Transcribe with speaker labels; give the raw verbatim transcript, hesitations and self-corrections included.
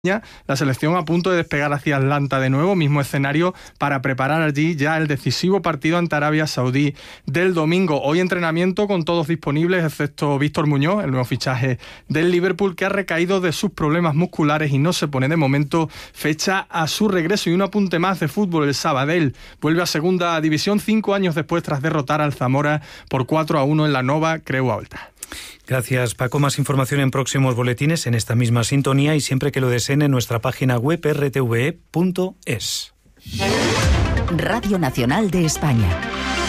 Speaker 1: La selección a punto de despegar hacia Atlanta de nuevo, mismo escenario para preparar allí ya el decisivo partido ante Arabia Saudí del domingo. Hoy entrenamiento con todos disponibles, excepto Víctor Muñoz, el nuevo fichaje del Liverpool, que ha recaído de sus problemas musculares y no se pone de momento fecha a su regreso. Y un apunte más de fútbol: el Sabadell vuelve a segunda división cinco años después tras derrotar al Zamora por cuatro a uno en la Nova Creu Alta.
Speaker 2: Gracias, Paco. Más información en próximos boletines en esta misma sintonía y siempre que lo deseen en nuestra página web erre te ve e punto es.
Speaker 3: Radio Nacional de España.